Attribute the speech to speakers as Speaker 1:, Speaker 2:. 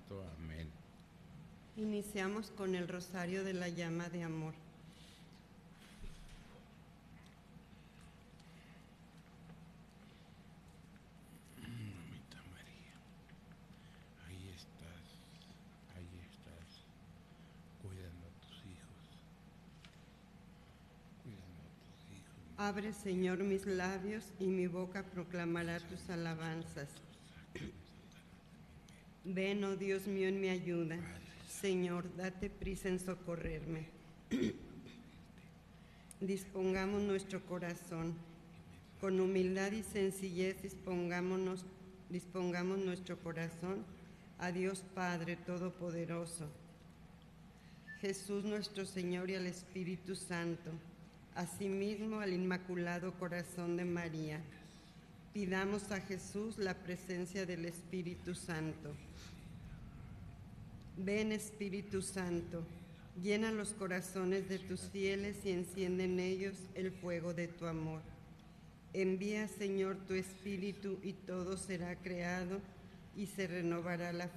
Speaker 1: Santo. Amén.
Speaker 2: Iniciamos con el rosario de la llama de amor.
Speaker 1: Mamita María, ahí estás, cuidando a tus hijos,
Speaker 2: Abre, Señor, mis labios y mi boca proclamará tus alabanzas. Ven, oh Dios mío, en mi ayuda. Señor, date prisa en socorrerme. Dispongamos nuestro corazón. Con humildad y sencillez dispongamos nuestro corazón a Dios Padre Todopoderoso, Jesús nuestro Señor y al Espíritu Santo, asimismo al Inmaculado Corazón de María. Pidamos a Jesús la presencia del Espíritu Santo. Ven, Espíritu Santo, llena los corazones de tus fieles y enciende en ellos el fuego de tu amor. Envía, Señor, tu Espíritu y todo será creado y se renovará la